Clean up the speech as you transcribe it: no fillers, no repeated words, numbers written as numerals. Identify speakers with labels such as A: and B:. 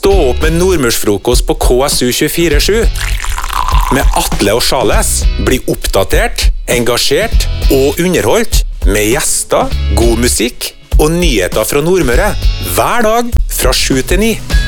A: Stå opp med nordmørsfrokost på KSU 24/7. Med Atle og Charles bli oppdatert, engasjert og underholdt med gjester, god musikk og nyheter fra Nordmøre hver dag fra 7 til 9.